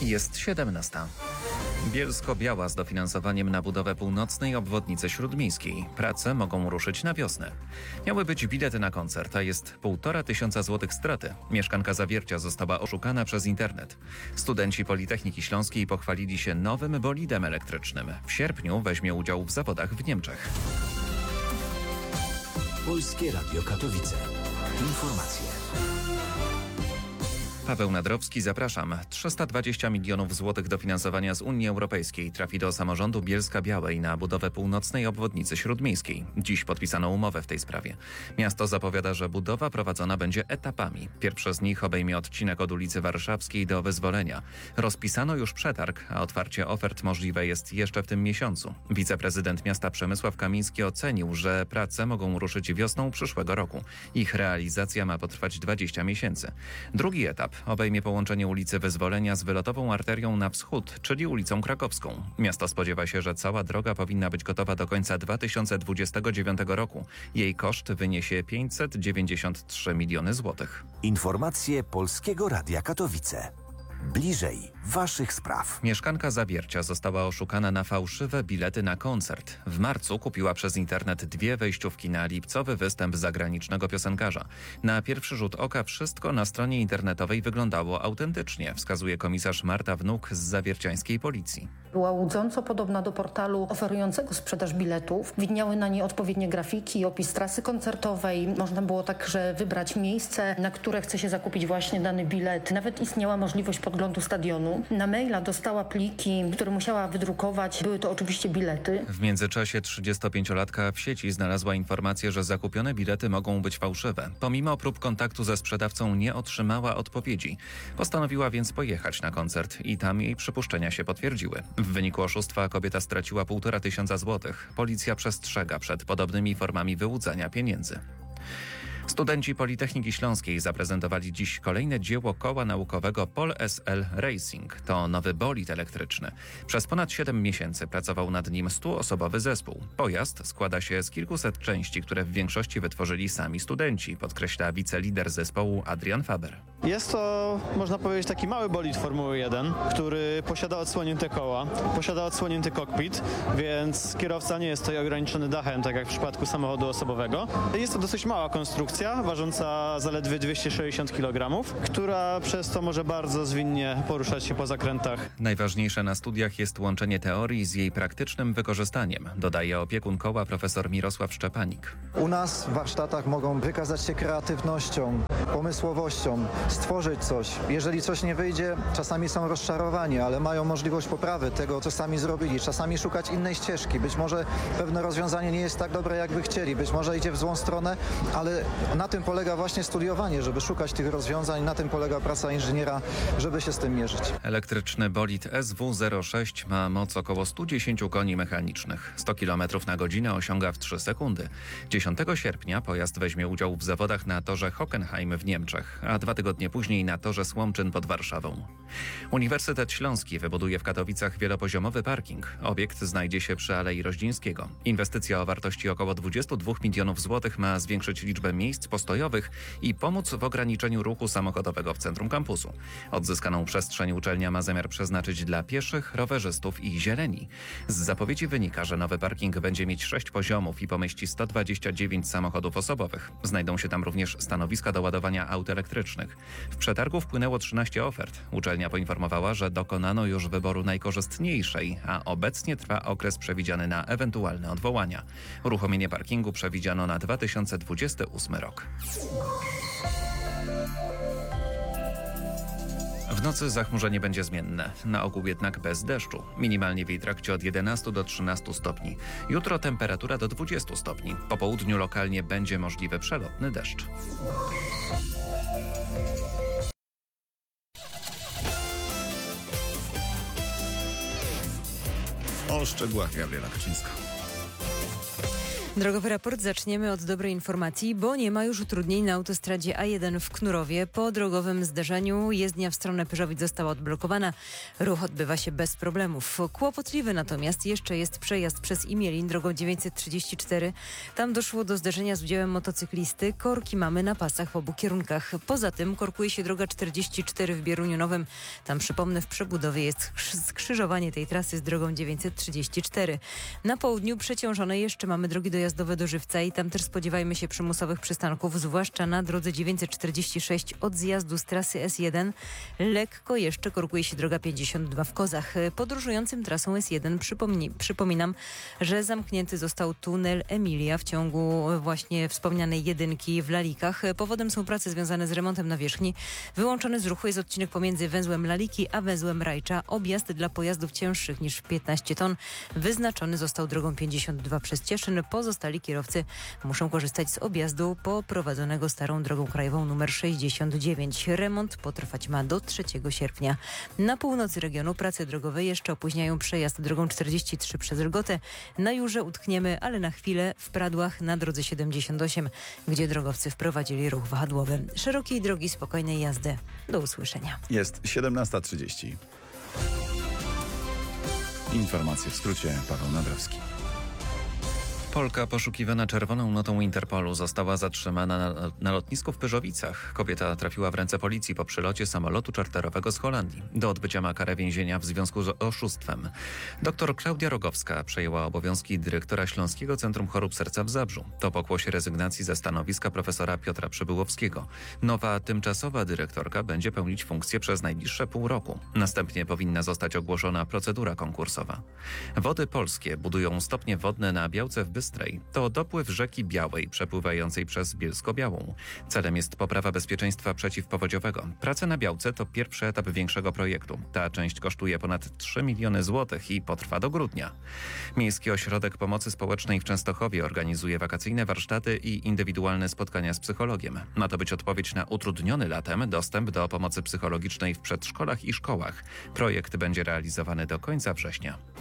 Jest 17. Bielsko-Biała z dofinansowaniem na budowę północnej obwodnicy śródmiejskiej. Prace mogą ruszyć na wiosnę. Miały być bilety na koncert, a jest 1500 złotych straty. Mieszkanka Zawiercia została oszukana przez internet. Studenci Politechniki Śląskiej pochwalili się nowym bolidem elektrycznym. W sierpniu weźmie udział w zawodach w Niemczech. Polskie Radio Katowice. Informacje. Paweł Nadrowski, zapraszam. 320 milionów złotych dofinansowania z Unii Europejskiej trafi do samorządu Bielska-Białej na budowę północnej obwodnicy śródmiejskiej. Dziś podpisano umowę w tej sprawie. Miasto zapowiada, że budowa prowadzona będzie etapami. Pierwszy z nich obejmie odcinek od ulicy Warszawskiej do Wyzwolenia. Rozpisano już przetarg, a otwarcie ofert możliwe jest jeszcze w tym miesiącu. Wiceprezydent miasta Przemysław Kamiński ocenił, że prace mogą ruszyć wiosną przyszłego roku. Ich realizacja ma potrwać 20 miesięcy. Drugi etap obejmie połączenie ulicy Wyzwolenia z wylotową arterią na wschód, czyli ulicą Krakowską. Miasto spodziewa się, że cała droga powinna być gotowa do końca 2029 roku. Jej koszt wyniesie 593 miliony złotych. Informacje Polskiego Radia Katowice. Bliżej waszych spraw. Mieszkanka Zawiercia została oszukana na fałszywe bilety na koncert. W marcu kupiła przez internet 2 wejściówki na lipcowy występ zagranicznego piosenkarza. Na pierwszy rzut oka wszystko na stronie internetowej wyglądało autentycznie, wskazuje komisarz Marta Wnuk z zawierciańskiej policji. Była łudząco podobna do portalu oferującego sprzedaż biletów. Widniały na niej odpowiednie grafiki i opis trasy koncertowej. Można było także wybrać miejsce, na które chce się zakupić właśnie dany bilet. Nawet istniała możliwość podglądu stadionu. Na maila dostała pliki, które musiała wydrukować. Były to oczywiście bilety. W międzyczasie 35-latka w sieci znalazła informację, że zakupione bilety mogą być fałszywe. Pomimo prób kontaktu ze sprzedawcą nie otrzymała odpowiedzi. Postanowiła więc pojechać na koncert i tam jej przypuszczenia się potwierdziły. W wyniku oszustwa kobieta straciła 1500 złotych. Policja przestrzega przed podobnymi formami wyłudzania pieniędzy. Studenci Politechniki Śląskiej zaprezentowali dziś kolejne dzieło koła naukowego Pol SL Racing. To nowy bolid elektryczny. Przez ponad 7 miesięcy pracował nad nim 100-osobowy zespół. Pojazd składa się z kilkuset części, które w większości wytworzyli sami studenci, podkreśla wicelider zespołu Adrian Faber. Jest to, można powiedzieć, taki mały bolid Formuły 1, który posiada odsłonięte koła, posiada odsłonięty kokpit, więc kierowca nie jest tutaj ograniczony dachem, tak jak w przypadku samochodu osobowego. Jest to dosyć mała konstrukcja, ważąca zaledwie 260 kg, która przez to może bardzo zwinnie poruszać się po zakrętach. Najważniejsze na studiach jest łączenie teorii z jej praktycznym wykorzystaniem, dodaje opiekun koła profesor Mirosław Szczepanik. U nas w warsztatach mogą wykazać się kreatywnością, pomysłowością, stworzyć coś. Jeżeli coś nie wyjdzie, czasami są rozczarowani, ale mają możliwość poprawy tego, co sami zrobili. Czasami szukać innej ścieżki. Być może pewne rozwiązanie nie jest tak dobre, jak by chcieli. Być może idzie w złą stronę, ale na tym polega właśnie studiowanie, żeby szukać tych rozwiązań. Na tym polega praca inżyniera, żeby się z tym mierzyć. Elektryczny bolid SW06 ma moc około 110 koni mechanicznych. 100 km na godzinę osiąga w 3 sekundy. 10 sierpnia pojazd weźmie udział w zawodach na torze Hockenheim w Niemczech, a 2 tygodnie później na torze Słomczyn pod Warszawą. Uniwersytet Śląski wybuduje w Katowicach wielopoziomowy parking. Obiekt znajdzie się przy Alei Roździńskiego. Inwestycja o wartości około 22 milionów złotych ma zwiększyć liczbę miejsc postojowych i pomóc w ograniczeniu ruchu samochodowego w centrum kampusu. Odzyskaną przestrzeń uczelnia ma zamiar przeznaczyć dla pieszych, rowerzystów i zieleni. Z zapowiedzi wynika, że nowy parking będzie mieć 6 poziomów i pomieści 129 samochodów osobowych. Znajdą się tam również stanowiska do ładowania aut elektrycznych. W przetargu wpłynęło 13 ofert. Uczelnia poinformowała, że dokonano już wyboru najkorzystniejszej, a obecnie trwa okres przewidziany na ewentualne odwołania. Uruchomienie parkingu przewidziano na 2028 rok. W nocy zachmurzenie będzie zmienne, na ogół jednak bez deszczu. Minimalnie w jej trakcie od 11 do 13 stopni. Jutro temperatura do 20 stopni. Po południu lokalnie będzie możliwy przelotny deszcz. O szczegółach Gabriela Kaczyńska. Drogowy raport zaczniemy od dobrej informacji, bo nie ma już utrudnień na autostradzie A1 w Knurowie. Po drogowym zdarzeniu jezdnia w stronę Pyrzowic została odblokowana. Ruch odbywa się bez problemów. Kłopotliwy natomiast jeszcze jest przejazd przez Imielin drogą 934. Tam doszło do zdarzenia z udziałem motocyklisty. Korki mamy na pasach w obu kierunkach. Poza tym korkuje się droga 44 w Bieruniu Nowym. Tam, przypomnę, w przebudowie jest skrzyżowanie tej trasy z drogą 934. Na południu przeciążone jeszcze mamy drogi dojazdowe do Żywca i tam też spodziewajmy się przymusowych przystanków, zwłaszcza na drodze 946 od zjazdu z trasy S1. Lekko jeszcze korkuje się droga 52 w Kozach. Podróżującym trasą S1 przypominam, że zamknięty został tunel Emilia w ciągu właśnie wspomnianej jedynki w Lalikach. Powodem są prace związane z remontem nawierzchni. Wyłączony z ruchu jest odcinek pomiędzy węzłem Laliki a węzłem Rajcza. Objazd dla pojazdów cięższych niż 15 ton wyznaczony został drogą 52 przez Cieszyn. Pozostali kierowcy muszą korzystać z objazdu poprowadzonego starą drogą krajową nr 69. Remont potrwać ma do 3 sierpnia. Na północy regionu prace drogowe jeszcze opóźniają przejazd drogą 43 przez Rgotę. Na Jurze utkniemy, ale na chwilę w Pradłach na drodze 78, gdzie drogowcy wprowadzili ruch wahadłowy. Szerokiej drogi, spokojnej jazdy. Do usłyszenia. Jest 17:30. Informacje w skrócie, Paweł Nadrowski. Polka poszukiwana czerwoną notą Interpolu została zatrzymana na lotnisku w Pyrzowicach. Kobieta trafiła w ręce policji po przylocie samolotu czarterowego z Holandii. Do odbycia ma karę więzienia w związku z oszustwem. Dr Klaudia Rogowska przejęła obowiązki dyrektora Śląskiego Centrum Chorób Serca w Zabrzu. To pokłosie rezygnacji ze stanowiska profesora Piotra Przybyłowskiego. Nowa, tymczasowa dyrektorka będzie pełnić funkcję przez najbliższe pół roku. Następnie powinna zostać ogłoszona procedura konkursowa. Wody Polskie budują stopnie wodne na Białce w Bystrej. To dopływ rzeki Białej przepływającej przez Bielsko-Białą. Celem jest poprawa bezpieczeństwa przeciwpowodziowego. Prace na Białce to pierwszy etap większego projektu. Ta część kosztuje ponad 3 miliony złotych i potrwa do grudnia. Miejski Ośrodek Pomocy Społecznej w Częstochowie organizuje wakacyjne warsztaty i indywidualne spotkania z psychologiem. Ma to być odpowiedź na utrudniony latem dostęp do pomocy psychologicznej w przedszkolach i szkołach. Projekt będzie realizowany do końca września.